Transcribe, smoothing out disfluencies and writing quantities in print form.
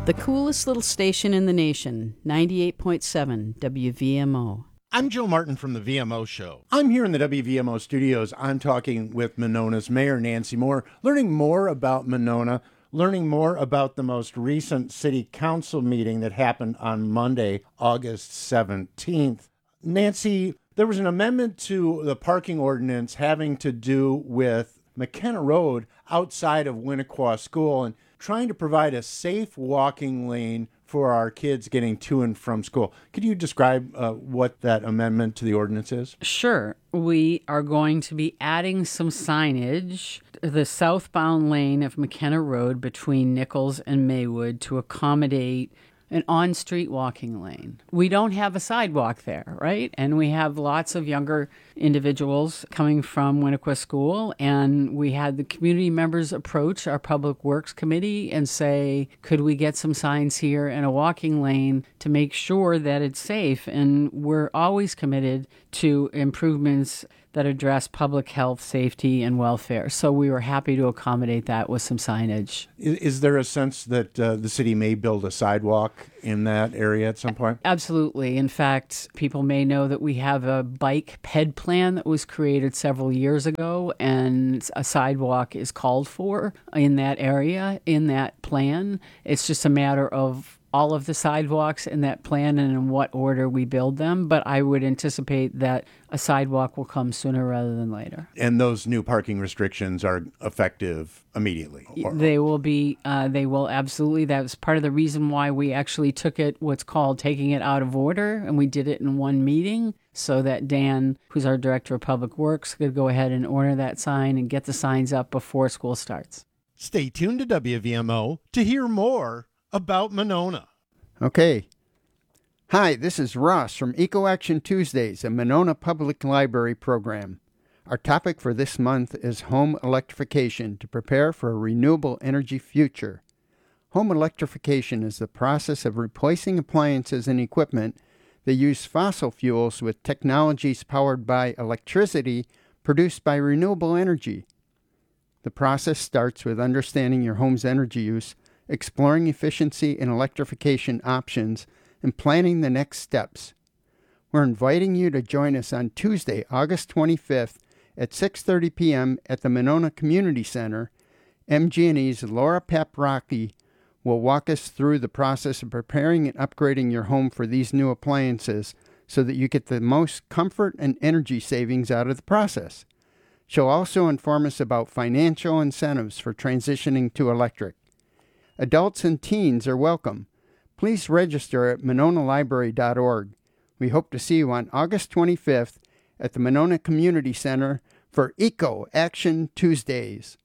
The coolest little station in the nation, 98.7 WVMO. I'm Joe Martin from the VMO Show. I'm here in the WVMO studios. I'm talking with Monona's Mayor, Nancy Moore, learning more about Monona, learning more about the most recent city council meeting that happened on Monday, August 17th. Nancy, there was an amendment to the parking ordinance having to do with McKenna Road outside of Winnequa School and trying to provide a safe walking lane for our kids getting to and from school. Could you describe what that amendment to the ordinance is? Sure. We are going to be adding some signage to the southbound lane of McKenna Road between Nichols and Maywood to accommodate an on-street walking lane. We don't have a sidewalk there, right? And we have lots of younger individuals coming from Winnequa School, and we had the community members approach our Public Works Committee and say, could we get some signs here and a walking lane to make sure that it's safe? And we're always committed to improvements that address public health, safety, and welfare. So we were happy to accommodate that with some signage. Is there a sense that the city may build a sidewalk in that area at some point? Absolutely. In fact, people may know that we have a bike ped plan that was created several years ago, and a sidewalk is called for in that area, in that plan. It's just a matter of all of the sidewalks in that plan and in what order we build them, but I would anticipate that a sidewalk will come sooner rather than later. And those new parking restrictions are effective immediately? They will be, they will absolutely. That was part of the reason why we actually took it, what's called taking it out of order, and we did it in one meeting so that Dan, who's our Director of Public Works, could go ahead and order that sign and get the signs up before school starts. Stay tuned to WVMO to hear more about Monona. Okay. Hi, this is Ross from Eco Action Tuesdays, a Monona Public Library program. Our topic for this month is home electrification to prepare for a renewable energy future. Home electrification is the process of replacing appliances and equipment that use fossil fuels with technologies powered by electricity produced by renewable energy. The process starts with understanding your home's energy use, exploring efficiency and electrification options, and planning the next steps. We're inviting you to join us on Tuesday, August 25th at 6:30 p.m. at the Monona Community Center. MG&E's Laura Paprocki will walk us through the process of preparing and upgrading your home for these new appliances so that you get the most comfort and energy savings out of the process. She'll also inform us about financial incentives for transitioning to electric. Adults and teens are welcome. Please register at mononalibrary.org. We hope to see you on August 25th at the Monona Community Center for Eco Action Tuesdays.